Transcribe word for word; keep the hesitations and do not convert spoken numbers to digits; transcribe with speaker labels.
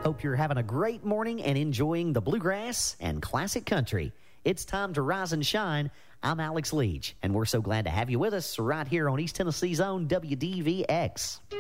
Speaker 1: Hope you're having a great morning and enjoying the bluegrass and classic country. It's time to rise and shine. I'm Alex Leach, and we're so glad to have you with us right here on East Tennessee's own W D V X.